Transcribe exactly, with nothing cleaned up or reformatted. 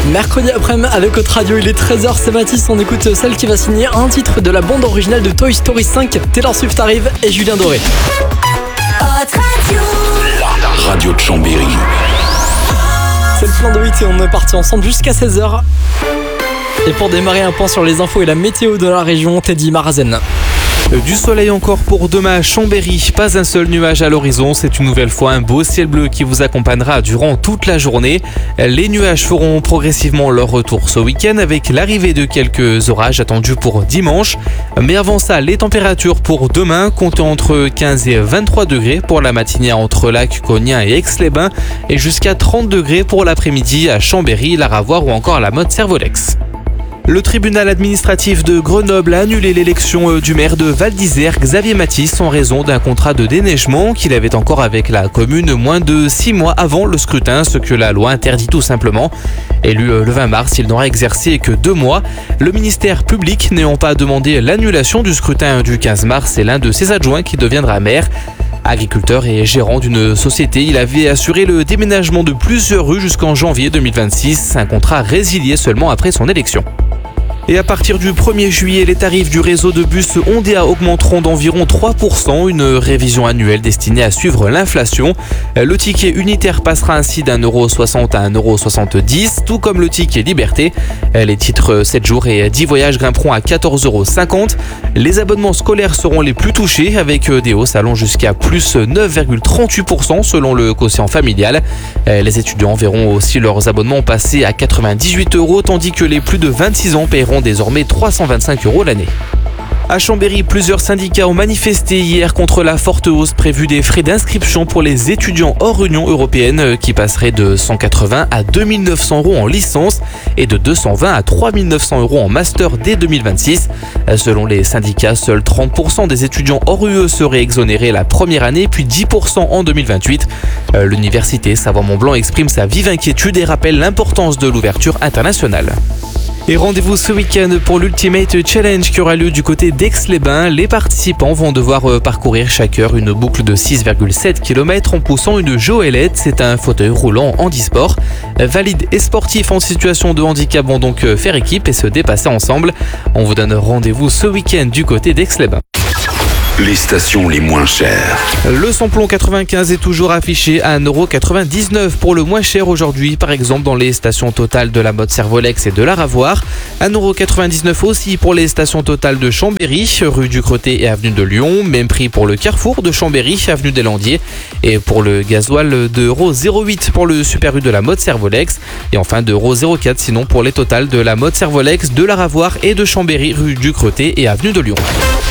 Mercredi après-midi avec Haute Radio, il est treize heures, c'est Mathis, on écoute celle qui va signer un titre de la bande originale de Toy Story cinq. Taylor Swift arrive et Julien Doré. Haute Radio. La radio de Chambéry. C'est le plein de huit et on est parti ensemble jusqu'à seize heures. Et pour démarrer, un point sur les infos et la météo de la région, Teddy Marazen. Du soleil encore pour demain à Chambéry, pas un seul nuage à l'horizon, c'est une nouvelle fois un beau ciel bleu qui vous accompagnera durant toute la journée. Les nuages feront progressivement leur retour ce week-end avec l'arrivée de quelques orages attendus pour dimanche. Mais avant ça, les températures pour demain comptent entre quinze et vingt-trois degrés pour la matinée entre Lac, Cognin et Aix-les-Bains et jusqu'à trente degrés pour l'après-midi à Chambéry, la Ravoire ou encore la Motte-Servolex. Le tribunal administratif de Grenoble a annulé l'élection du maire de Val d'Isère, Xavier Mathis, en raison d'un contrat de déneigement qu'il avait encore avec la commune moins de six mois avant le scrutin, ce que la loi interdit tout simplement. Élu le vingt mars, il n'aura exercé que deux mois. Le ministère public n'ayant pas demandé l'annulation du scrutin du quinze mars, c'est l'un de ses adjoints qui deviendra maire. Agriculteur et gérant d'une société, il avait assuré le déménagement de plusieurs rues jusqu'en janvier deux mille vingt-six, un contrat résilié seulement après son élection. Et à partir du premier juillet, les tarifs du réseau de bus Ondéa augmenteront d'environ trois pour cent, une révision annuelle destinée à suivre l'inflation. Le ticket unitaire passera ainsi d'un euro soixante à un euro soixante-dix, tout comme le ticket liberté. Les titres sept jours et dix voyages grimperont à quatorze euros cinquante. Les abonnements scolaires seront les plus touchés, avec des hausses allant jusqu'à plus neuf virgule trente-huit pour cent selon le quotient familial. Les étudiants verront aussi leurs abonnements passer à quatre-vingt-dix-huit euros, tandis que les plus de vingt-six ans paieront désormais trois cent vingt-cinq euros l'année. À Chambéry, plusieurs syndicats ont manifesté hier contre la forte hausse prévue des frais d'inscription pour les étudiants hors Union européenne qui passeraient de cent quatre-vingts à deux mille neuf cents euros en licence et de deux cent vingt à trois mille neuf cents euros en master dès deux mille vingt-six. Selon les syndicats, seuls trente pour cent des étudiants hors U E seraient exonérés la première année, puis dix pour cent en deux mille vingt-huit. L'université Savoie-Mont-Blanc exprime sa vive inquiétude et rappelle l'importance de l'ouverture internationale. Et rendez-vous ce week-end pour l'Ultimate Challenge qui aura lieu du côté d'Aix-les-Bains. Les participants vont devoir parcourir chaque heure une boucle de six virgule sept kilomètres en poussant une joëlette. C'est un fauteuil roulant handisport. Valides et sportifs en situation de handicap vont donc faire équipe et se dépasser ensemble. On vous donne rendez-vous ce week-end du côté d'Aix-les-Bains. Les stations les moins chères. Le samplon quatre-vingt-quinze est toujours affiché à un euro quatre-vingt-dix-neuf pour le moins cher aujourd'hui, par exemple dans les stations Total de la Motte-Servolex et de la Ravoire. un euro quatre-vingt-dix-neuf aussi pour les stations Total de Chambéry, rue du Creté et avenue de Lyon. Même prix pour le Carrefour de Chambéry, avenue des Landiers. Et pour le gasoil, deux euros zéro huit pour le Super U de la Motte-Servolex. Et enfin deux euros zéro quatre sinon pour les Total de la Motte-Servolex, de la Ravoire et de Chambéry, rue du Creté et avenue de Lyon.